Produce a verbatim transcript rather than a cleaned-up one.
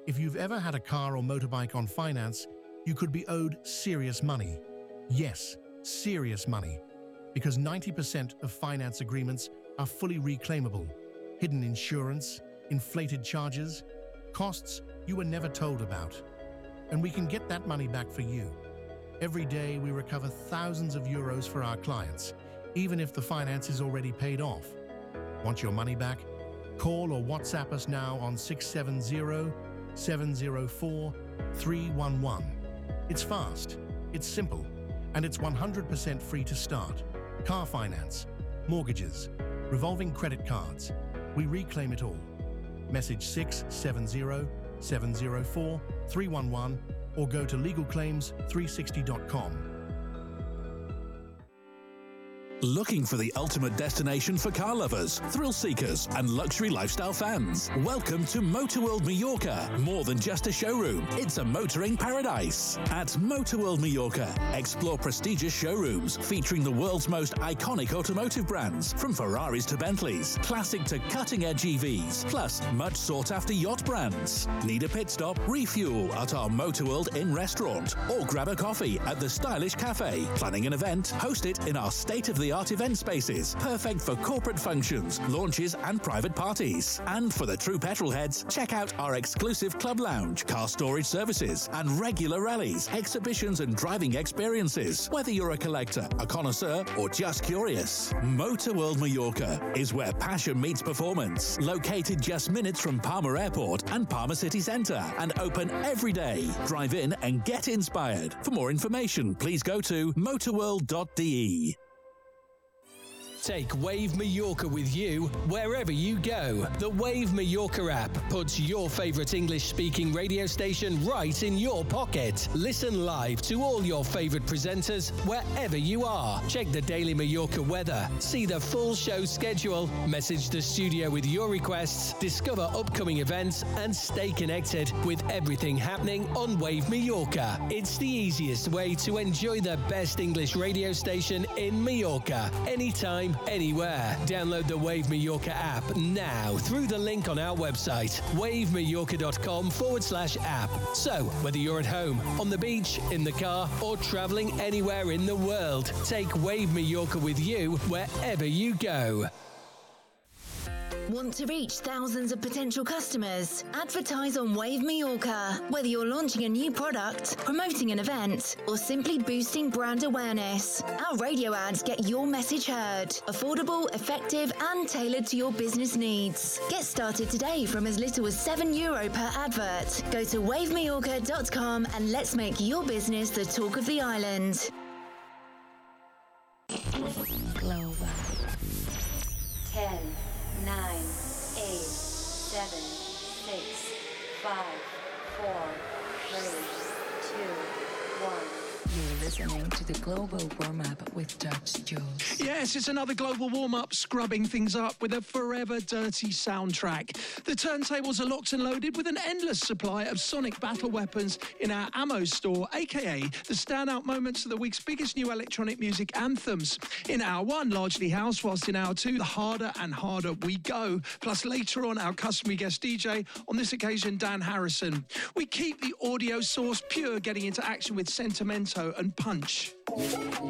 If you've ever had a car or motorbike on finance, you could be owed serious money. Yes, serious money. Because ninety percent of finance agreements are fully reclaimable. Hidden insurance, inflated charges, costs you were never told about. And we can get that money back for you. Every day we recover thousands of euros for our clients, even if the finance is already paid off. Want your money back? Call or WhatsApp us now on six seven zero, seven zero four, three one one. It's fast, it's simple, and it's one hundred percent free to start. Car finance, mortgages, revolving credit cards. We reclaim it all. Message six seven zero, seven zero four, three one one or go to legal claims three sixty dot com. Looking for the ultimate destination for car lovers, thrill seekers, and luxury lifestyle fans? Welcome to Motorworld Mallorca. More than just a showroom, it's a motoring paradise. At Motorworld Mallorca, explore prestigious showrooms featuring the world's most iconic automotive brands, from Ferraris to Bentleys, classic to cutting-edge E Vs, plus much sought-after yacht brands. Need a pit stop? Refuel at our Motorworld Inn restaurant, or grab a coffee at the stylish cafe. Planning an event? Host it in our state-of-the-art art event spaces, perfect for corporate functions, launches and private parties. And for the true petrol heads, check out our exclusive club lounge, car storage services and regular rallies, exhibitions and driving experiences. Whether you're a collector, a connoisseur or just curious, Motorworld Mallorca is where passion meets performance. Located just minutes from Palma Airport and Palma City Centre and open every day. Drive in and get inspired. For more information, please go to motorworld dot d e. Take Wave Mallorca with you wherever you go. The Wave Mallorca app puts your favourite English-speaking radio station right in your pocket. Listen live to all your favourite presenters wherever you are. Check the daily Mallorca weather, see the full show schedule, message the studio with your requests, discover upcoming events, and stay connected with everything happening on Wave Mallorca. It's the easiest way to enjoy the best English radio station in Mallorca, anytime, anywhere. Download the Wave Mallorca app now through the link on our website, wavemallorca.com forward slash app. So, whether you're at home, on the beach, in the car, or traveling anywhere in the world, take Wave Mallorca with you wherever you go. Want to reach thousands of potential customers? Advertise on Wave Mallorca. Whether you're launching a new product, promoting an event, or simply boosting brand awareness, our radio ads get your message heard. Affordable, effective, and tailored to your business needs. Get started today from as little as seven euro per advert. Go to wave mallorca dot com and let's make your business the talk of the island. Global. ten. Nine, eight, seven, six, five, four, three, two, one. You're listening to the Global Warm-Up with Dutch Jules. Yes, it's another Global Warm-Up, scrubbing things up with a forever dirty soundtrack. The turntables are locked and loaded with an endless supply of sonic battle weapons in our ammo store, aka the standout moments of the week's biggest new electronic music anthems. In hour one, largely house, whilst in hour two, the harder and harder we go. Plus later on, our customary guest D J, on this occasion, Dan Harrison. We keep the audio source pure, getting into action with Sentimento and Punch.